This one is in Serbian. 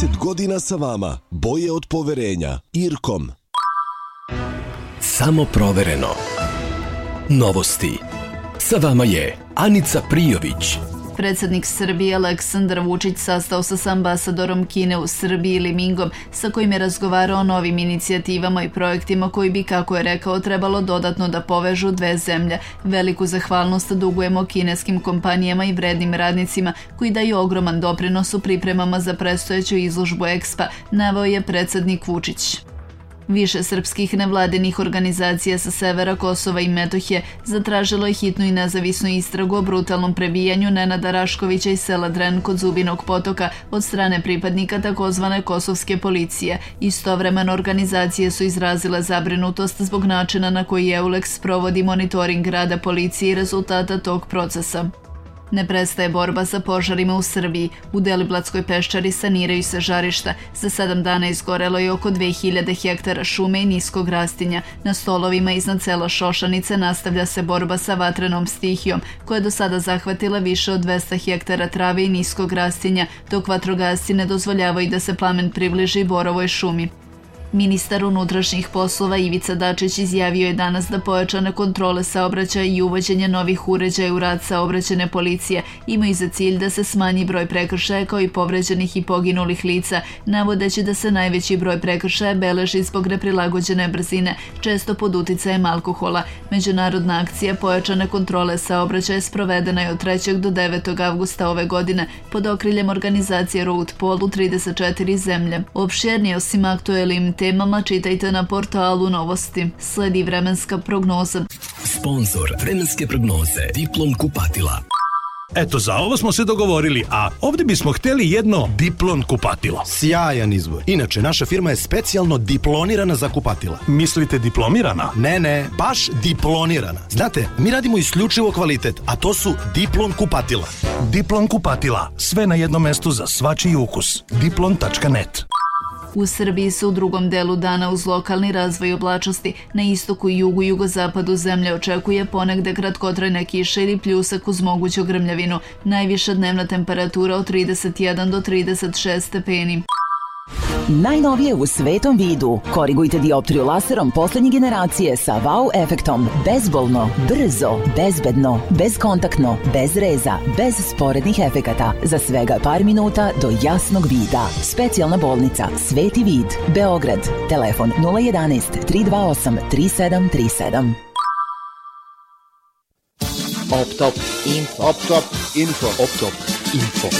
30 godina sa vama. Boje od poverenja. Irkom. Samo provereno. Novosti. Sa vama je Anica Prijović. Predsjednik Srbije Aleksandar Vučić sastao se s ambasadorom Kine u Srbiji Li Mingom, sa kojim je razgovarao o novim inicijativama i projektima koji bi, kako je rekao, trebalo dodatno da povežu dve zemlje. Veliku zahvalnost dugujemo kineskim kompanijama i vrednim radnicima koji daju ogroman doprinos u pripremama za predstojeću izložbu EXPA, naveo je predsjednik Vučić. Više srpskih nevladinih organizacija sa severa Kosova i Metohije zatražilo je hitnu i nezavisnu istragu o brutalnom prebijanju Nenada Raškovića iz sela Dren kod Zubinog potoka od strane pripadnika takozvane kosovske policije. Istovremeno organizacije su izrazile zabrinutost zbog načina na koji EULEX provodi monitoring rada policije i rezultata tog procesa. Ne prestaje borba sa požarima u Srbiji. U Deliblatskoj peščari saniraju se žarišta. Za 7 dana izgorelo je oko 2000 hektara šume i niskog rastinja. Na stolovima iznad sela Šošanice nastavlja se borba sa vatrenom stihijom, koja je do sada zahvatila više od 200 hektara trave i niskog rastinja, dok vatrogasci ne dozvoljavaju da se plamen približi borovoj šumi. Ministar unutrašnjih poslova Ivica Dačić izjavio je danas da pojačane kontrole saobraćaja i uvođenje novih uređaja u rad saobraćajne policije imaju za cilj da se smanji broj prekršaja kao i povređenih i poginulih lica, navodeći da se najveći broj prekršaja beleži zbog neprilagođene brzine, često pod uticajem alkohola. Međunarodna akcija pojačane kontrole saobraćaja sprovedena je od 3. do 9. avgusta ove godine pod okriljem organizacije Road Pol u 34 zemlje. Opširnije osim aktuelnim temama čitajte na portalu Novosti. Sledi vremenska prognoza. Sponzor vremenske prognoze Diplom kupatila. Eto, za ovo smo se dogovorili, a ovdje bismo htjeli jedno Diplon kupatilo. Sjajan izbor. Inače, naša firma je specijalno diplonirana za kupatila. Mislite diplomirana? Ne, baš diplonirana. Znate, mi radimo isključivo kvalitet, a to su Diplon kupatila. Diplon kupatila. Sve na jednom mestu za svačiji ukus. Diplon.net. U Srbiji se u drugom delu dana uz lokalni razvoj oblačnosti na istoku, jugu i jugozapadu zemlje očekuje ponegde kratkotrajna kiša ili pljusak uz moguću grmljavinu. Najviša dnevna temperatura od 31 do 36 stepeni. Najnovije u svetom vidu. Korigujte dioptriju laserom poslednje generacije sa wow efektom. Bezbolno, brzo, bezbedno, bezkontaktno, bez reza, bez sporednih efekata. Za svega par minuta do jasnog vida. Specijalna bolnica Sveti vid, Beograd. Telefon 011 328 3737. Optop info.